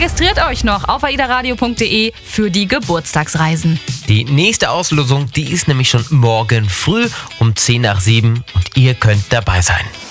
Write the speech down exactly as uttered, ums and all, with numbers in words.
Registriert euch noch auf aidaradio punkt de für die Geburtstagsreisen. Die nächste Auslosung, die ist nämlich schon morgen früh um zehn nach sieben und ihr könnt dabei sein.